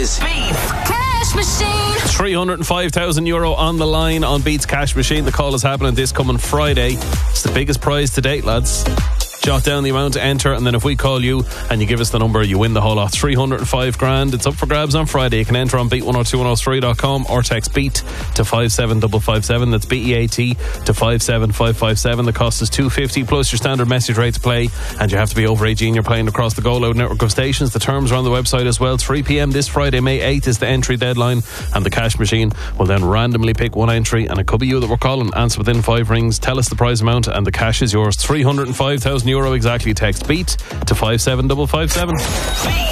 is Beats Cash Machine. €305,000 on the line on Beats Cash Machine. The call is happening this coming Friday. It's the biggest prize to date, lads. Jot down the amount to enter, and then if we call you and you give us the number, you win the whole lot. 305 grand. It's up for grabs on Friday. You can enter on beat102103.com or text BEAT to 57557. That's BEAT to 57557. The cost is $2.50 plus your standard message rate to play, and you have to be over 18. You're playing across the Go Loud network of stations. The terms are on the website as well. 3 p.m. this Friday, May 8th is the entry deadline, and the cash machine will then randomly pick one entry, and it could be you that we're calling. Answer within 5 rings, tell us the prize amount, and the cash is yours. €305,000 exactly. Text BEAT to 57557.